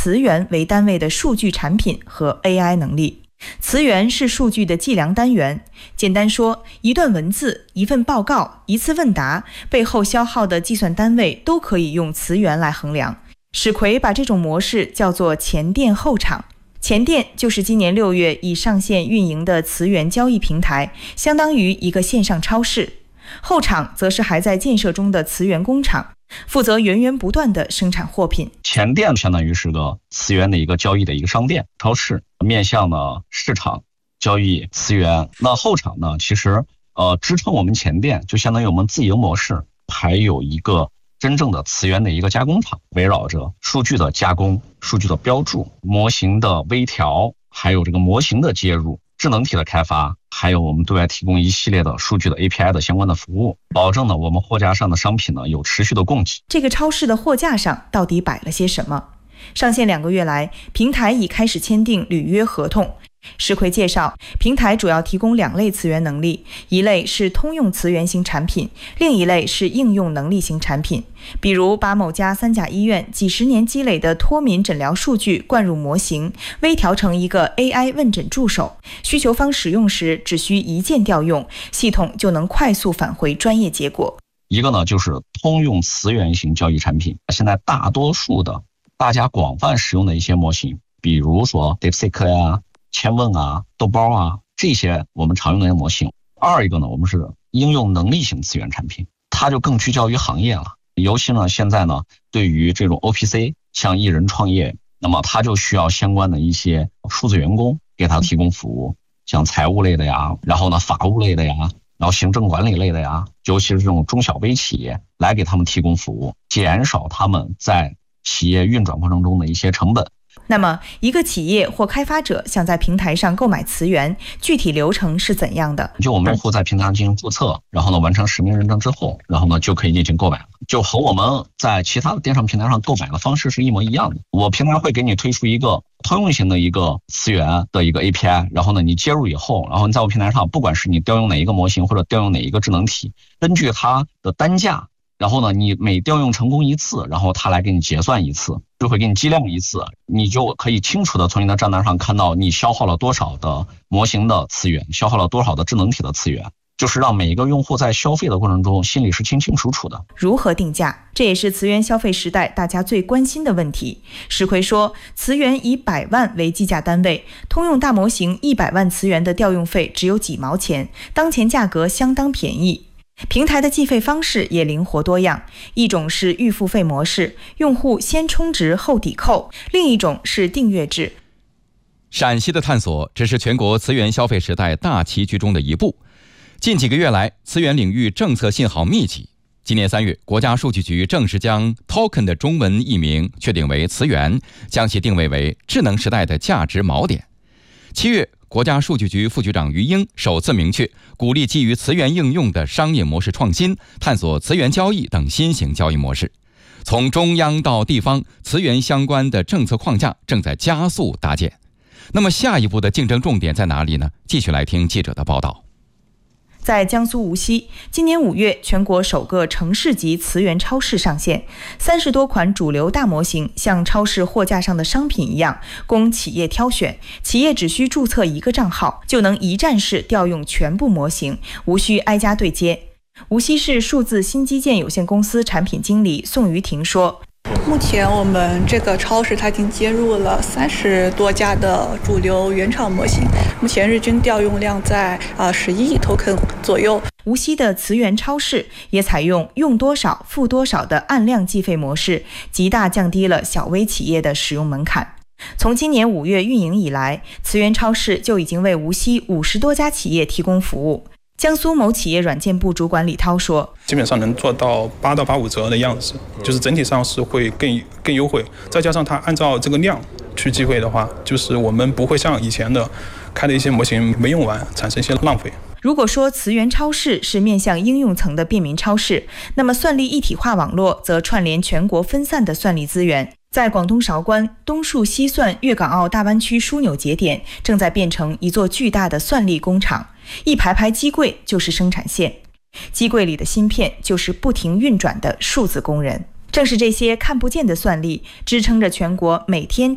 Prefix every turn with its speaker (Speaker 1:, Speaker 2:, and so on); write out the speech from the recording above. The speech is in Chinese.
Speaker 1: 词元为单位的数据产品和 AI 能力。词元是数据的计量单元，简单说，一段文字、一份报告、一次问答背后消耗的计算单位都可以用词元来衡量。史奎把这种模式叫做前店后厂。前店就是今年6月已上线运营的词元交易平台，相当于一个线上超市。后厂则是还在建设中的词元工厂，负责源源不断的生产货品。
Speaker 2: 前店相当于是个词元的一个交易的一个商店、超市，面向呢市场交易词元。那后厂呢，其实支撑我们前店就相当于我们自营模式，还有一个真正的词元的一个加工厂，围绕着数据的加工、数据的标注、模型的微调，还有这个模型的接入、智能体的开发，还有我们对外提供一系列的数据的 API 的相关的服务，保证呢我们货架上的商品呢有持续的供给。
Speaker 1: 这个超市的货架上到底摆了些什么？上线2个月来，平台已开始签订履约合同。石奎介绍，平台主要提供2类词元能力，一类是通用词元型产品，另一类是应用能力型产品。比如把某家3甲医院几十年积累的脱敏诊疗数据灌入模型，微调成一个 AI 问诊助手，需求方使用时只需一键调用，系统就能快速返回专业结果。
Speaker 2: 一个呢就是通用词元型交易产品，现在大多数的大家广泛使用的一些模型，比如说 DeepSeek 呀、千问啊、豆包啊，这些我们常用的模型。二一个呢，我们是应用能力型词元产品，它就更聚焦于行业了。尤其呢，现在呢，对于这种 OPC， 像艺人创业，那么它就需要相关的一些数字员工给它提供服务，像财务类的呀，然后呢法务类的呀，然后行政管理类的呀，尤其是这种中小微企业来给他们提供服务，减少他们在企业运转过程中的一些成本。
Speaker 1: 那么一个企业或开发者想在平台上购买词元，具体流程是怎样的？
Speaker 2: 就我们用户在平台上进行注册，然后呢完成实名认证之后，然后呢就可以进行购买了，就和我们在其他的电商平台上购买的方式是一模一样的。我平台会给你推出一个通用型的一个词元的一个 API， 然后呢你接入以后，然后你在我平台上，不管是你调用哪一个模型或者调用哪一个智能体，根据它的单价，然后呢你每调用成功一次，然后它来给你结算一次，就会给你计量一次，你就可以清楚的从你的账单上看到你消耗了多少的模型的词元，消耗了多少的智能体的词元，就是让每一个用户在消费的过程中心里是清清楚楚的。
Speaker 1: 如何定价？这也是词元消费时代大家最关心的问题。石奎说，词元以100万为计价单位，通用大模型100万词元的调用费只有几毛钱，当前价格相当便宜。平台的计费方式也灵活多样，一种是预付费模式，用户先充值后抵扣；另一种是订阅制。
Speaker 3: 陕西的探索只是全国词元消费时代大棋局中的一步。近几个月来，词元领域政策信号密集。今年3月，国家数据局正式将 token 的中文译名确定为词元，将其定位为智能时代的价值锚点。7月，国家数据局副局长于英首次明确，鼓励基于词元应用的商业模式创新，探索词元交易等新型交易模式。从中央到地方，词元相关的政策框架正在加速搭建。那么下一步的竞争重点在哪里呢？继续来听记者的报道。
Speaker 1: 在江苏无锡，今年5月，全国首个城市级词元超市上线，30多款主流大模型像超市货架上的商品一样，供企业挑选。企业只需注册一个账号，就能一站式调用全部模型，无需挨家对接。无锡市数字新基建有限公司产品经理宋于婷说，
Speaker 4: 目前我们这个超市它已经接入了30多家的主流原厂模型，目前日均调用量在11亿 token 左右。
Speaker 1: 无锡的词元超市也采用用多少付多少的按量计费模式，极大降低了小微企业的使用门槛。从今年5月运营以来，词元超市就已经为无锡50多家企业提供服务。江苏某企业软件部主管李涛说，
Speaker 5: 基本上能做到8到85折的样子，就是整体上是会更优惠，再加上它按照这个量去计费的话，就是我们不会像以前的开的一些模型没用完产生一些浪费。
Speaker 1: 如果说词元超市是面向应用层的便民超市，那么算力一体化网络则串联全国分散的算力资源。在广东韶关，东数西算粤港澳大湾区枢纽节点正在变成一座巨大的算力工厂，一排排机柜就是生产线，机柜里的芯片就是不停运转的数字工人。正是这些看不见的算力，支撑着全国每天